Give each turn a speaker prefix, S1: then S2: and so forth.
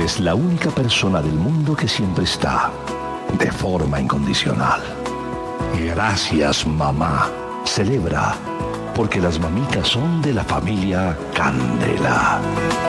S1: es la única persona del mundo que siempre está de forma incondicional. Gracias, mamá. Celebra, porque las mamitas son de la familia Candela.